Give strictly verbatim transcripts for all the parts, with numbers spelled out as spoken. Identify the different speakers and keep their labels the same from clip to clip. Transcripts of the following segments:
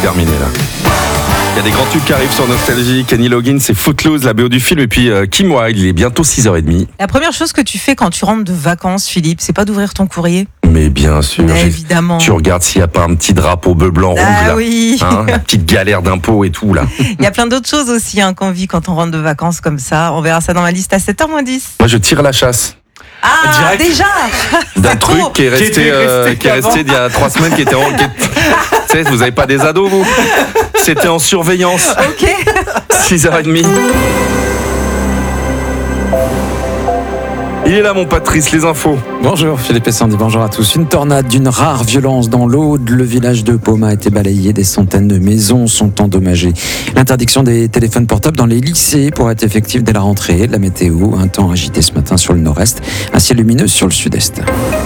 Speaker 1: terminé là. Il y a des grands tubes qui arrivent sur Nostalgie. Kenny Loggins, c'est Footloose, la B O du film. Et puis euh, Kim Wilde, il est bientôt six heures trente.
Speaker 2: La première chose que tu fais quand tu rentres de vacances, Philippe, c'est pas d'ouvrir ton courrier?
Speaker 1: Mais bien sûr.
Speaker 2: Mais évidemment.
Speaker 1: Tu regardes s'il n'y a pas un petit drapeau bleu, blanc,
Speaker 2: ah,
Speaker 1: rouge là.
Speaker 2: Oui.
Speaker 1: Hein, la petite galère d'impôts et tout là.
Speaker 2: Il y a plein d'autres choses aussi hein, qu'on vit quand on rentre de vacances comme ça. On verra ça dans ma liste à sept heures moins dix.
Speaker 1: Moi je tire la chasse.
Speaker 2: Ah,
Speaker 3: Direct.
Speaker 2: déjà
Speaker 1: D'un truc qui est resté,
Speaker 3: Qui était
Speaker 1: euh,
Speaker 3: resté
Speaker 1: qui est resté il y a trois semaines, qui était en. Qui est... Tu sais, vous n'avez pas des ados, vous? C'était en surveillance.
Speaker 2: Ok.
Speaker 1: six heures trente. Il est là, mon Patrice, les infos.
Speaker 4: Bonjour Philippe et Sandy, bonjour à tous. Une tornade d'une rare violence dans l'Aude. Le village de Poma a été balayé. Des centaines de maisons sont endommagées. L'interdiction des téléphones portables dans les lycées pourrait être effective dès la rentrée. La météo, un temps agité ce matin sur le nord-est, un ciel lumineux sur le sud-est.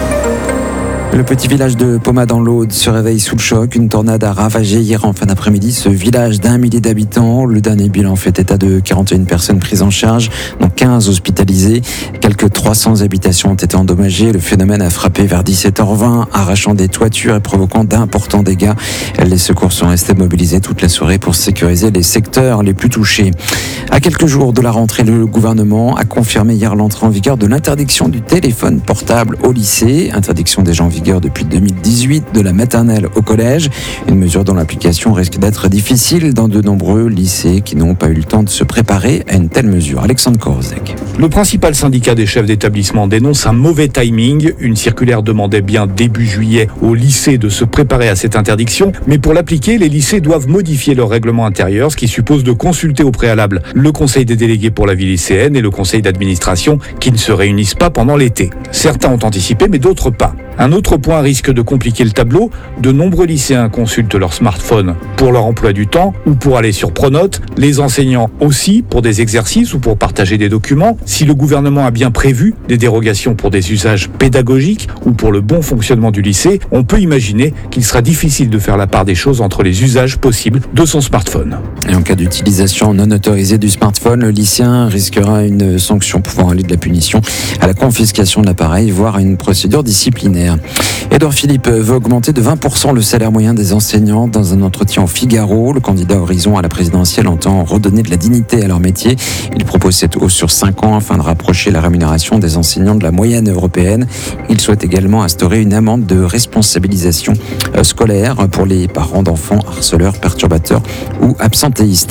Speaker 4: Le petit village de Poma dans l'Aude se réveille sous le choc. Une tornade a ravagé hier en fin d'après-midi ce village d'un millier d'habitants. Le dernier bilan fait état de quarante et une personnes prises en charge, dont quinze hospitalisées. Quelques trois cents habitations ont été endommagées. Le phénomène a frappé vers dix-sept heures vingt, arrachant des toitures et provoquant d'importants dégâts. Les secours sont restés mobilisés toute la soirée pour sécuriser les secteurs les plus touchés. À quelques jours de la rentrée, le gouvernement a confirmé hier l'entrée en vigueur de l'interdiction du téléphone portable au lycée. Interdiction déjà en vigueur depuis deux mille dix-huit, de la maternelle au collège. Une mesure dont l'application risque d'être difficile dans de nombreux lycées qui n'ont pas eu le temps de se préparer à une telle mesure. Alexandre Korozek.
Speaker 5: Le principal syndicat des chefs d'établissement dénonce un mauvais timing. Une circulaire demandait bien début juillet aux lycées de se préparer à cette interdiction, mais pour l'appliquer, les lycées doivent modifier leur règlement intérieur, ce qui suppose de consulter au préalable le conseil des délégués pour la vie lycéenne et le conseil d'administration qui ne se réunissent pas pendant l'été. Certains ont anticipé, mais d'autres pas. Un autre point risque de compliquer le tableau. De nombreux lycéens consultent leur smartphone pour leur emploi du temps ou pour aller sur Pronote. Les enseignants aussi pour des exercices ou pour partager des documents. Si le gouvernement a bien prévu des dérogations pour des usages pédagogiques ou pour le bon fonctionnement du lycée, on peut imaginer qu'il sera difficile de faire la part des choses entre les usages possibles de son smartphone.
Speaker 4: Et en cas d'utilisation non autorisée du smartphone, le lycéen risquera une sanction pouvant aller de la punition à la confiscation de l'appareil, voire à une procédure disciplinaire. Édouard Philippe veut augmenter de vingt pour cent le salaire moyen des enseignants. Dans un entretien au Figaro, le candidat Horizon à la présidentielle entend redonner de la dignité à leur métier. Il propose cette hausse sur cinq ans afin de rapprocher la rémunération des enseignants de la moyenne européenne. Il souhaite également instaurer une amende de responsabilisation scolaire pour les parents d'enfants harceleurs, perturbateurs ou absentéistes.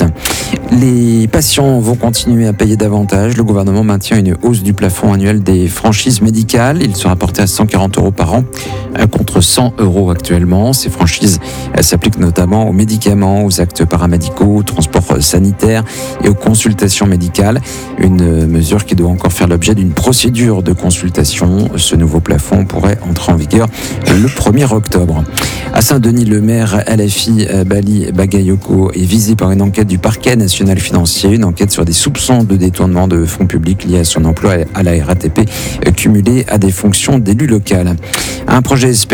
Speaker 4: Les patients vont continuer à payer davantage. Le gouvernement maintient une hausse du plafond annuel des franchises médicales. Il sera porté à cent quarante euros par an contre cent euros actuellement. Ces franchises s'appliquent notamment aux médicaments, aux actes paramédicaux, aux transports sanitaires et aux consultations médicales. Une mesure qui doit encore faire l'objet d'une procédure de consultation. Ce nouveau plafond pourrait entrer en vigueur le premier octobre. À Saint-Denis, le maire L F I Bali Bagayoko est visé par une enquête du parquet national financier, une enquête sur des soupçons de détournement de fonds publics liés à son emploi à la R A T P, cumulé à des fonctions d'élu local. Un projet